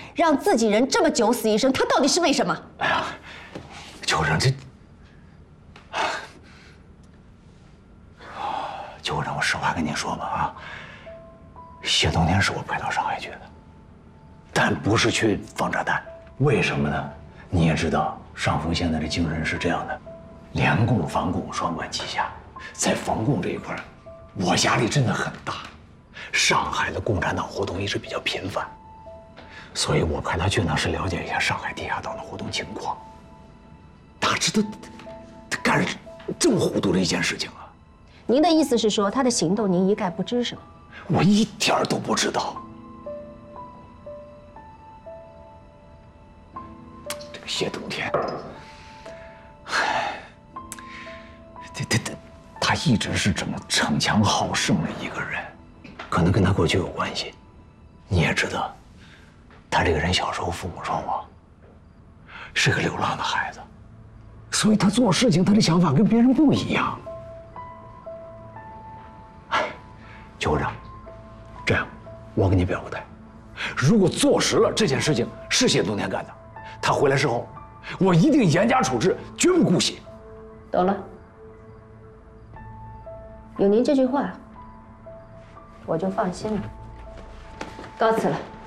让自己人这么九死一生，他到底是为什么？ 哎呀，邱长这，邱长，我实话跟您说吧啊，谢冬天是我派到上海去的，但不是去放炸弹。为什么呢？你也知道，上峰现在的精神是这样的，联共防共双管齐下，在防共这一块，我压力真的很大。上海的共产党活动一直比较频繁，所以我派他去呢是了解一下上海地下党的活动情况。哪知道他干这么糊涂的一件事情啊！ 您的意思是说，他的行动您一概不知是吗？ 我一点儿都不知道。这个谢冬天，他一直是这么逞强好胜的一个人，可能跟他过去有关系。你也知道，他这个人小时候父母双亡，是个流浪的孩子，所以他做事情他的想法跟别人不一样。邱科长，这样，我给你表个态，如果坐实了这件事情是谢冬天干的，他回来之后，我一定严加处置，绝不姑息。 懂了。有您这句话，我就放心了。告辞了。